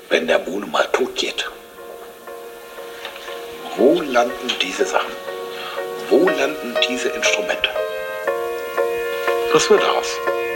wenn der Mono mal tot geht, wo landen diese Sachen? Wo landen diese Instrumente? Was wird daraus?